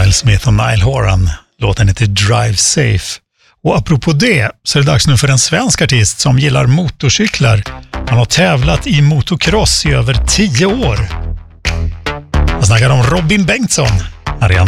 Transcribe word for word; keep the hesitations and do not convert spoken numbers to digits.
Will Smith och Niall Horan. Låten heter Drive Safe. Och apropå det så är det dags nu för en svensk artist som gillar motorcyklar. Han har tävlat i motocross i över tio år. Jag snackar om Robin Bengtsson. Här är han.